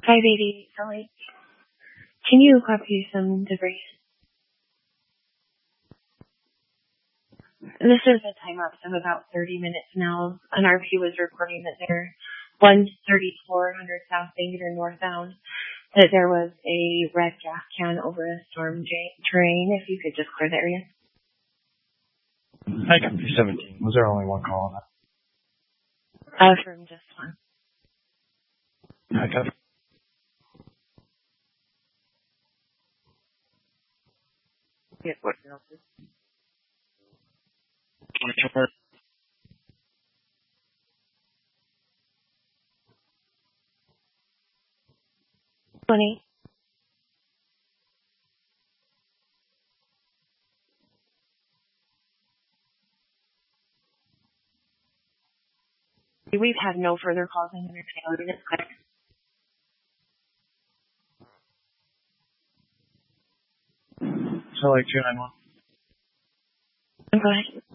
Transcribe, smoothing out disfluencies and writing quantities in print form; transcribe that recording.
Hi, baby. Sorry. Can you copy some debris? This is a time lapse of about 30 minutes now. An RP was reporting that they're 13400 southbound or northbound, that there was a red gas can over a storm drain. If you could just clear the area. Hi, Company 17. Was there only one call on that? From just one. Hi, Company. Yes, what else? 20. We've had no further calls in the trailer unit. So like 291. Go ahead.